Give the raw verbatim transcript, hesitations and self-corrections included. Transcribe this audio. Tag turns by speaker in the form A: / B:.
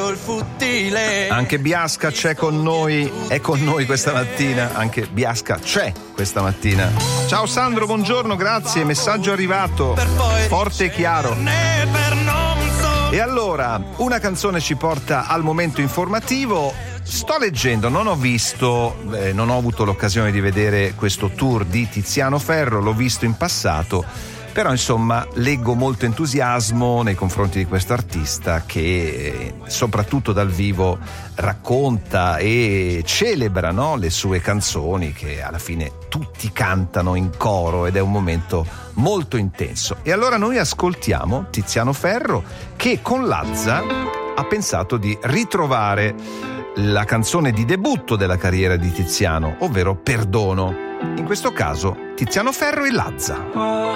A: il futtile.
B: Anche Biasca c'è con noi, è con noi questa mattina, anche Biasca c'è questa mattina. Ciao Sandro, buongiorno, grazie, messaggio arrivato, forte e chiaro. E allora, una canzone ci porta al momento informativo. Sto leggendo, non ho visto, eh, non ho avuto l'occasione di vedere questo tour di Tiziano Ferro, l'ho visto in passato, però insomma leggo molto entusiasmo nei confronti di questo artista che eh, soprattutto dal vivo racconta e celebra, no, le sue canzoni che alla fine tutti cantano in coro ed è un momento molto intenso. E allora noi ascoltiamo Tiziano Ferro che con Lazza ha pensato di ritrovare la canzone di debutto della carriera di Tiziano, ovvero Perdono. In questo caso Tiziano Ferro e Lazza.